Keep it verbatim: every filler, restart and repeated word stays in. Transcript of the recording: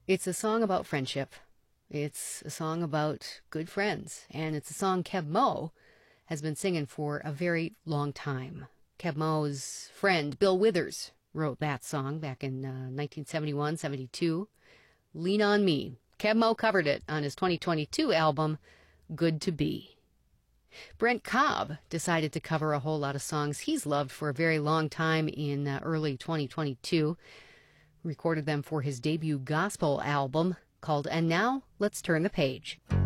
It's a song about friendship. It's a song about good friends. And it's a song Keb' Mo' has been singing for a very long time. Keb' Mo's friend, Bill Withers, wrote that song back in uh, nineteen seventy-one, seventy-two. Lean on Me. Keb' Mo' covered it on his twenty twenty-two album, Good to Be. Brent Cobb decided to cover a whole lot of songs he's loved for a very long time in uh, early twenty twenty-two. Recorded them for his debut gospel album called And Now Let's Turn the Page.